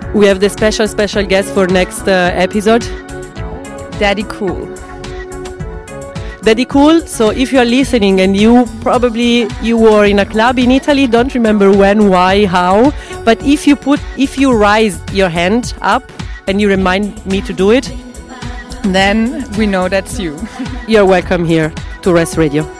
We have the special guest for next episode. Daddy Cool. Daddy Cool. So if you are listening and you were in a club in Italy, don't remember when, why, how, but if you raise your hand up and you remind me to do it, then we know that's you. You're welcome here to Rest Radio.